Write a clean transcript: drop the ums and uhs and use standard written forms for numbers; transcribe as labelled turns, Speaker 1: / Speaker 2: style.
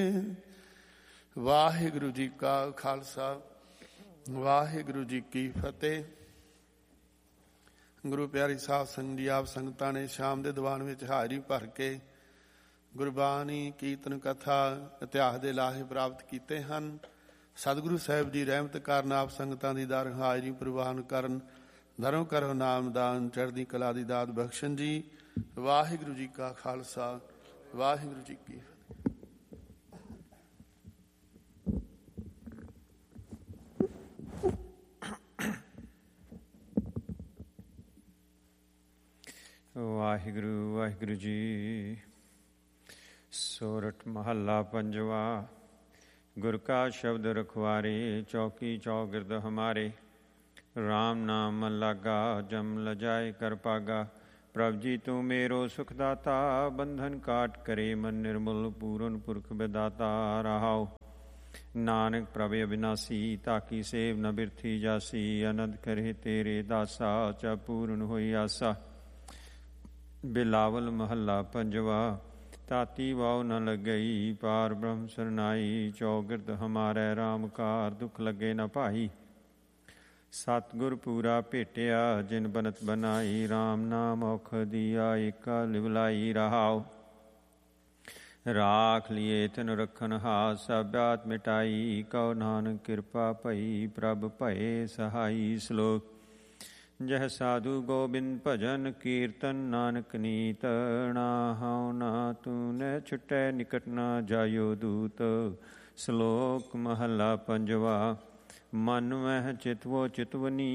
Speaker 1: ਵਾਹਿਗੁਰੂ ਜੀ ਕਾ ਖਾਲਸਾ, ਵਾਹਿਗੁਰੂ ਜੀ ਕੀ ਫਤਿਹ। ਗੁਰੂ ਪਿਆਰੀ ਸਾਧ ਸੰਗਤ ਜੀ, ਆਪ ਸੰਗਤਾਂ ਨੇ ਸ਼ਾਮ ਦੇ ਦੀਵਾਨ ਵਿੱਚ ਹਾਜ਼ਰੀ ਭਰ ਕੇ ਗੁਰਬਾਣੀ, ਕੀਰਤਨ, ਕਥਾ, ਇਤਿਹਾਸ ਦੇ ਲਾਹੇ ਪ੍ਰਾਪਤ ਕੀਤੇ ਹਨ। ਸਤਿਗੁਰੂ ਸਾਹਿਬ ਜੀ ਰਹਿਮਤ ਕਾਰਨ ਆਪ ਸੰਗਤਾਂ ਦੀ ਦਰ ਹਾਜ਼ਰੀ ਪ੍ਰਵਾਨ ਕਰਨ, ਧਰਮ ਕਰੋ ਨਾਮਦਾਨ, ਚੜ੍ਹਦੀ ਕਲਾ ਦੀ ਦਾਤ ਬਖਸ਼ਣ ਜੀ। ਵਾਹਿਗੁਰੂ ਜੀ ਕਾ ਖਾਲਸਾ, ਵਾਹਿਗੁਰੂ ਜੀ ਕੀ ਫਤਿਹ।
Speaker 2: ਵਾਹਿਗੁਰੂ ਵਾਹਿਗੁਰੂ ਜੀ। ਸੋਰਠ ਮਹੱਲਾ ਪੰਜਵਾ। ਗੁਰ ਕਾ ਸ਼ਬਦ ਰਖਵਾਰੇ, ਚੌਕੀ ਚੌਗਿਰਦ ਹਮਾਰੇ। ਰਾਮ ਨਾਮ ਮਨ ਲਾਗਾ, ਜਮ ਲਜਾਏ ਕਰ ਪਾਗਾ। ਪ੍ਰਭ ਜੀ ਤੂੰ ਮੇਰੋ ਸੁਖ ਦਾਤਾ, ਬੰਧਨ ਕਾਟ ਕਰੇ ਮਨ ਨਿਰਮਲ। ਪੂਰਨ ਪੁਰਖ ਵਿਦਾਤਾ ਰਹਾਉ। ਨਾਨਕ ਪ੍ਰਭ ਅਬਿਨਾਸੀ, ਤਾਕੀ ਸੇਵ ਨ ਬਿਰਥੀ ਜਾਸੀ। ਅਨੰਦ ਕਰੇ ਤੇਰੇ ਦਾਸਾ, ਚਾ ਪੂਰਨ ਹੋਈ ਆਸਾ। ਬਿਲਾਵਲ ਮਹੱਲਾ ਪੰਜਵਾ। ਤਾਤੀ ਵਾਉ ਨ ਲੱਗਈ, ਪਾਰ ਬ੍ਰਹਮ ਸਰਨਾਈ। ਚੌਗਿਰਦ ਹਮਾਰੇ ਰਾਮ ਕਾਰ, ਦੁਖ ਲੱਗੇ ਨ ਭਾਈ। ਸਤਿਗੁਰ ਪੂਰਾ ਭੇਟਿਆ, ਜਿਨ ਬਨਤ ਬਨਾਈ। ਰਾਮ ਨਾਮ ਔਖ ਦੀਆ, ਏਕਾ ਲਿਵਲਾਈ ਰਹਾਉ। ਰਾਖ ਲਿਏ ਤਿਨ ਰਖਨ ਹਾਸ, ਸਭਿਆਤ ਮਿਟਾਈ। ਕਉ ਨਾਨਕ ਕਿਰਪਾ ਭਈ, ਪ੍ਰਭ ਭਏ ਸਹਾਈ। ਸ਼ਲੋਕ। ਜਹ ਸਾਧੂ ਗੋਬਿੰਦ ਭਜਨ, ਕੀਰਤਨ ਨਾਨਕ ਨੀਤ। ਨਾ ਹਉ ਨਾ ਤੂਨੇ ਛੁਟੈ, ਨਿਕਟ ਨਾ ਜਾਇਓ ਦੂਤ। ਸ਼ਲੋਕ ਮਹੱਲਾ ਪੰਜਵਾ। ਮਨ ਮਹਿ ਚਿਤਵੋ ਚਿਤਵਨੀ,